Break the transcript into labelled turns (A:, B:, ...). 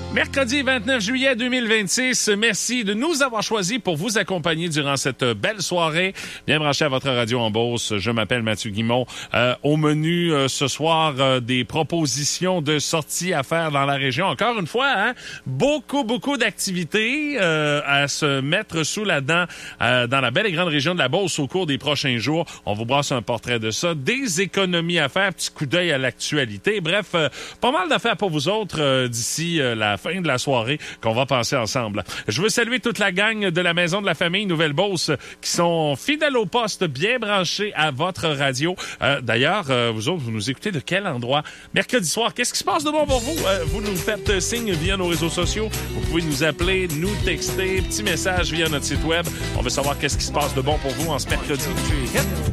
A: Mercredi 29 juillet 2026, merci de nous avoir choisis pour vous accompagner durant cette belle soirée. Bien branché à votre radio en Beauce. Je m'appelle Mathieu Guimont. Au menu ce soir, des propositions de sorties à faire dans la région. Encore une fois, hein, beaucoup d'activités à se mettre sous la dent dans la belle et grande région de la Beauce au cours des prochains jours. On vous brasse un portrait de ça. Des économies à faire, petit coup d'œil à l'actualité. Bref, pas mal d'affaires pour vous autres d'ici la fin de la soirée qu'on va passer ensemble. Je veux saluer toute la gang de la Maison de la Famille Nouvelle-Beauce qui sont fidèles au poste, bien branchés à votre radio. D'ailleurs, vous autres, vous nous écoutez de quel endroit? Mercredi soir, qu'est-ce qui se passe de bon pour vous? Vous nous faites signe via nos réseaux sociaux. Vous pouvez nous appeler, nous texter, petit message via notre site web. On veut savoir qu'est-ce qui se passe de bon pour vous en ce mercredi.